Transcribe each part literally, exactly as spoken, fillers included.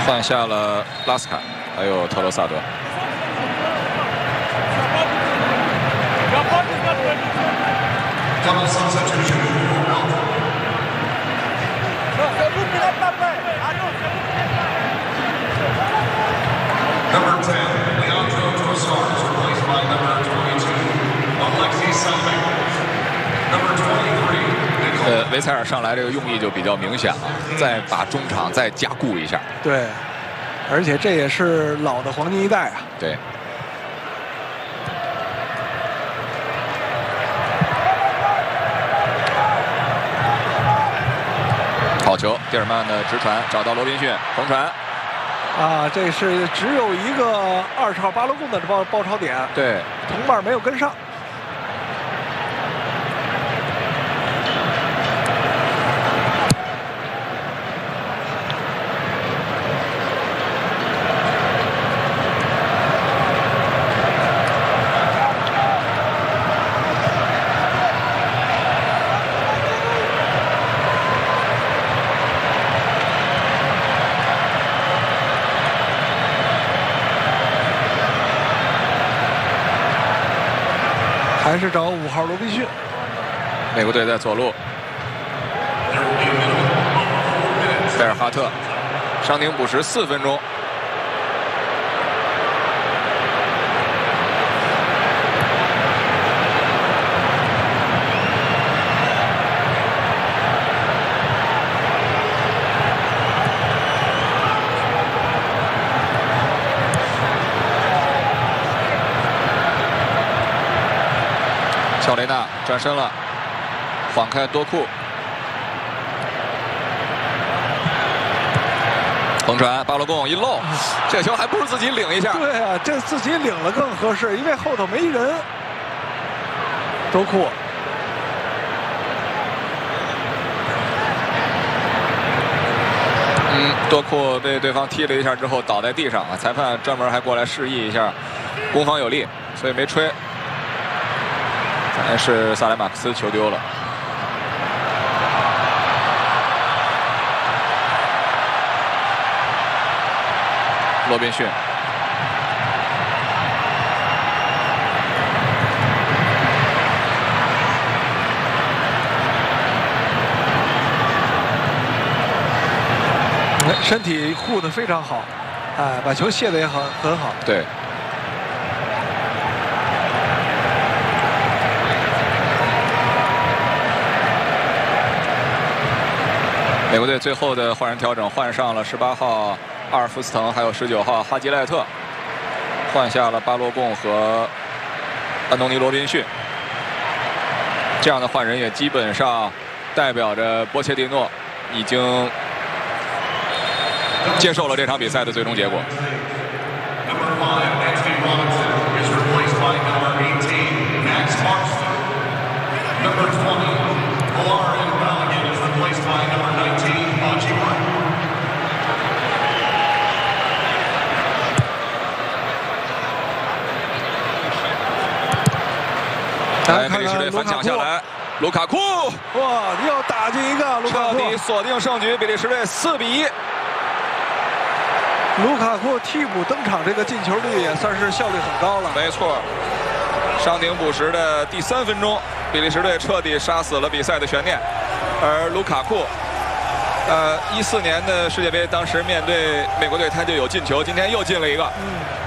换下了拉斯卡，还有特罗萨德。 Number ten, Leandro Trossard is replaced by number twenty-two, Alexei Salemov. Number twenty-three. 呃，维采尔上来这个用意就比较明显了，再把中场再加固一下。 对，而且这也是老的黄金一代啊。 对。好球，蒂尔曼的直传找到罗宾逊，横传。 啊，这是只有一个二号巴罗贡的包包抄点， 对， 同伴没有跟上。还是找五号罗宾逊。 美国队在左路，贝尔哈特，伤停补时四分钟。乔雷纳转身了，晃开多库，横传巴罗贡一漏，这球还不如自己领一下。 对啊，这自己领了更合适，因为后头没人。多库， 嗯，多库被对方踢了一下之后倒在地上啊，裁判专门还过来示意一下，攻方有利，所以没吹。还是萨莱马克斯球丢了。罗宾逊， 身体护得非常好，哎，把球卸得也很很好。 对。美国队最后的换人调整，换上了十八号阿尔夫斯滕，还有十九号哈吉赖特，换下了巴罗贡和安东尼罗宾逊。这样的换人也基本上代表着波切蒂诺已经接受了这场比赛的最终结果。来，比利时队反抢下来，卢卡库， 哇，又打进一个，卢卡库彻底锁定胜局，比利时队四比一。 卢卡库替补登场，这个进球率也算是效率很高了。 没错，伤停补时的第三分钟，比利时队彻底杀死了比赛的悬念，而卢卡库，呃，一四年的世界杯当时面对美国队他就有进球，今天又进了一个。嗯。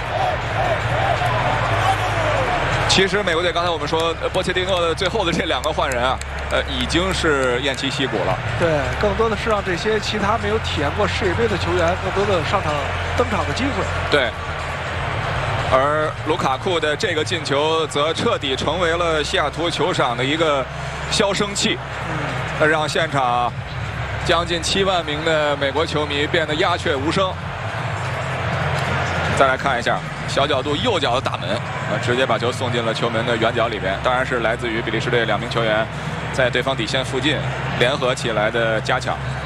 其实美国队刚才我们说，波切蒂诺的最后的这两个换人啊，呃，已经是偃旗息鼓了。 对，更多的是让这些其他没有体验过世界杯的球员更多的上场登场的机会。 对。而卢卡库的这个进球，则彻底成为了西雅图球场的一个消声器，嗯，让现场将近七万名的美国球迷变得鸦雀无声。再来看一下小角度右脚的打门，啊，直接把球送进了球门的远角里边。当然是来自于比利时队两名球员在对方底线附近联合起来的加强。